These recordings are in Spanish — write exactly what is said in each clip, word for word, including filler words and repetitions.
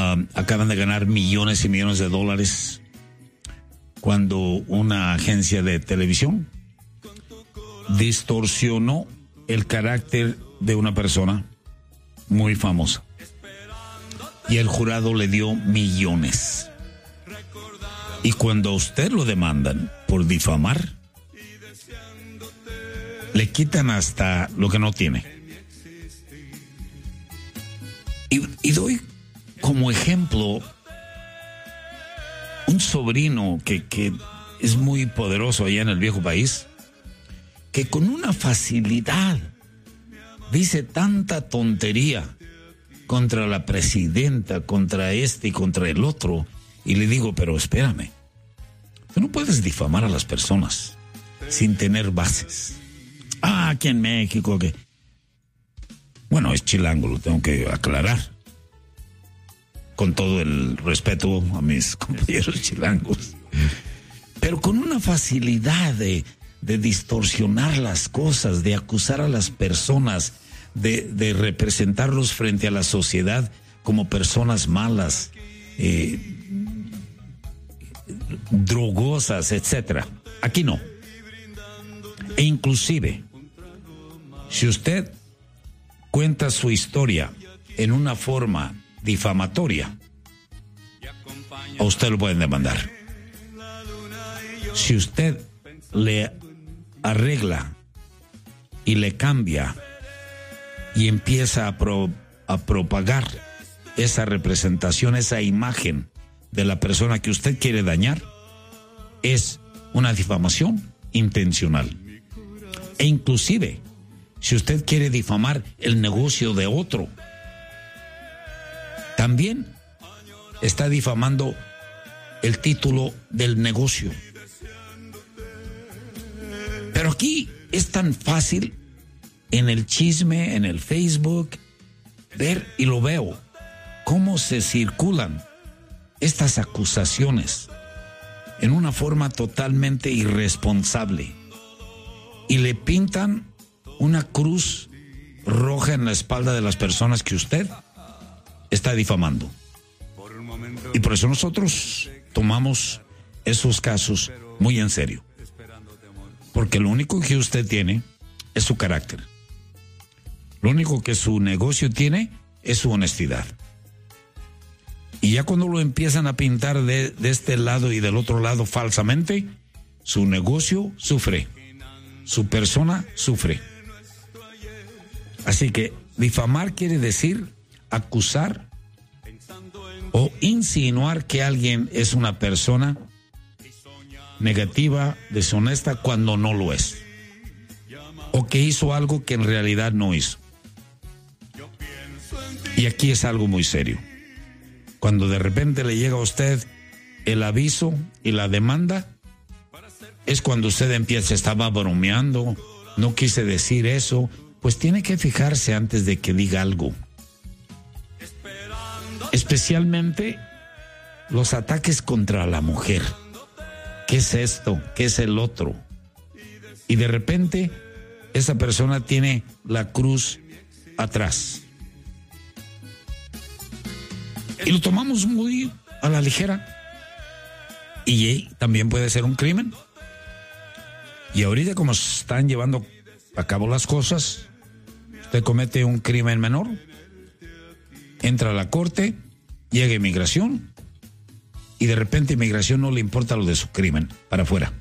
uh, acaban de ganar millones y millones de dólares cuando una agencia de televisión distorsionó el carácter de una persona muy famosa. Y el jurado le dio millones. Y cuando a usted lo demandan por difamar, le quitan hasta lo que no tiene. Y, y doy como ejemplo un sobrino que, que es muy poderoso allá en el viejo país, que con una facilidad dice tanta tontería contra la presidenta, contra este y contra el otro, y le digo, pero espérame, tú no puedes difamar a las personas sin tener bases. Ah, aquí en México, que... Bueno, es chilango, lo tengo que aclarar. Con todo el respeto a mis compañeros chilangos. Pero con una facilidad de, de distorsionar las cosas, de acusar a las personas, de, de representarlos frente a la sociedad como personas malas, eh, drogosas, etcétera. Aquí no. E inclusive, si usted cuenta su historia en una forma difamatoria, a usted lo pueden demandar. Si usted le arregla y le cambia y empieza a, pro, a propagar esa representación, esa imagen de la persona que usted quiere dañar, es una difamación intencional. E inclusive, si usted quiere difamar el negocio de otro, también está difamando el título del negocio. Pero aquí es tan fácil en el chisme, en el Facebook, ver, y lo veo, cómo se circulan estas acusaciones en una forma totalmente irresponsable y le pintan una cruz roja en la espalda de las personas que usted está difamando. Y por eso nosotros tomamos esos casos muy en serio. Porque lo único que usted tiene es su carácter. Lo único que su negocio tiene es su honestidad. Y ya cuando lo empiezan a pintar de, de este lado y del otro lado falsamente, su negocio sufre. Su persona sufre. Así que difamar quiere decir acusar o insinuar que alguien es una persona negativa, deshonesta, cuando no lo es, o que hizo algo que en realidad no hizo. Y aquí es algo muy serio. Cuando de repente le llega a usted el aviso y la demanda, es cuando usted empieza, estaba bromeando, no quise decir eso. Pues tiene que fijarse antes de que diga algo. Especialmente los ataques contra la mujer. ¿Qué es esto? ¿Qué es el otro? Y de repente esa persona tiene la cruz atrás. Y lo tomamos muy a la ligera. Y también puede ser un crimen. Y ahorita, como se están llevando a cabo las cosas, usted comete un crimen menor, entra a la corte, llega a inmigración, y de repente inmigración no le importa lo de su crimen, para afuera.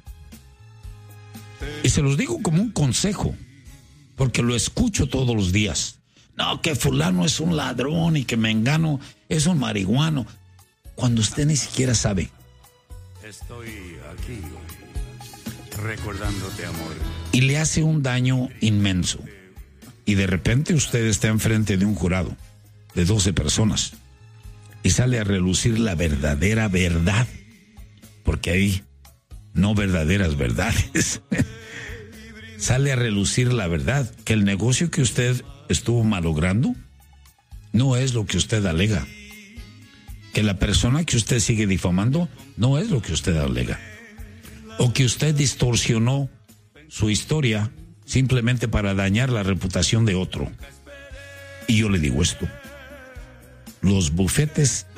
Y se los digo como un consejo, porque lo escucho todos los días. No, que fulano es un ladrón y que mengano es un marihuano, cuando usted ni siquiera sabe. Estoy aquí recordándote, amor. Y le hace un daño inmenso. Y de repente usted está enfrente de un jurado de doce personas y sale a relucir la verdadera verdad, porque hay no verdaderas verdades. Sale a relucir la verdad, que el negocio que usted estuvo malogrando no es lo que usted alega, que la persona que usted sigue difamando no es lo que usted alega, o que usted distorsionó su historia simplemente para dañar la reputación de otro. Y yo le digo esto: los bufetes